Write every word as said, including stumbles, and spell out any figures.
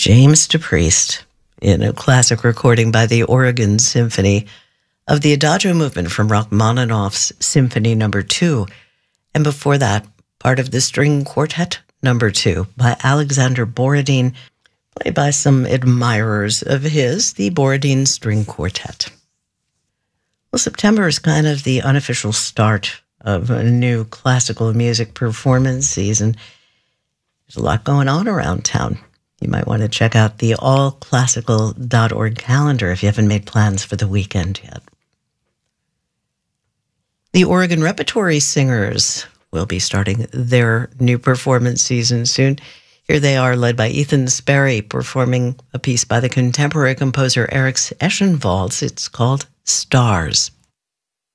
James DePriest in a classic recording by the Oregon Symphony of the Adagio movement from Rachmaninoff's Symphony Number Two, and before that, part of the String Quartet Number Two by Alexander Borodin, played by some admirers of his, the Borodin String Quartet. Well, September is kind of the unofficial start of a new classical music performance season. There's a lot going on around town. You might want to check out the all classical dot org calendar if you haven't made plans for the weekend yet. The Oregon Repertory Singers will be starting their new performance season soon. Here they are, led by Ethan Sperry, performing a piece by the contemporary composer Eric Eschenwalds. It's called Stars.